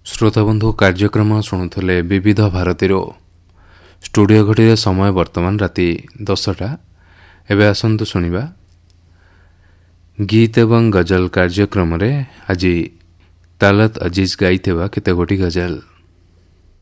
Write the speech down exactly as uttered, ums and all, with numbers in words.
ଶ୍ରୋତାବନ୍ଧୁ କାର୍ଯ୍ୟକ୍ରମ ଶୁଣୁଥିଲେ ବିବିଧ ଭାରତୀର ଷ୍ଟୁଡ଼ିଓ ଘଡ଼ିରେ ସମୟ ବର୍ତ୍ତମାନ ରାତି ଦଶଟା। ଏବେ ଆସନ୍ତୁ ଶୁଣିବା ଗୀତ ଏବଂ ଗଜଲ କାର୍ଯ୍ୟକ୍ରମରେ ଆଜି ତାଲତ ଅଜିଜ ଗାଇଥିବା କେତେଗୋଟି ଗଜଲ।